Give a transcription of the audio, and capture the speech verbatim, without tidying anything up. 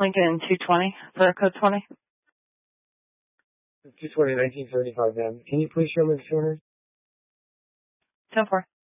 Lincoln two twenty for code twenty. two twenty, nineteen seventy-five, ma'am. Can you please show me the two hundred? ten four.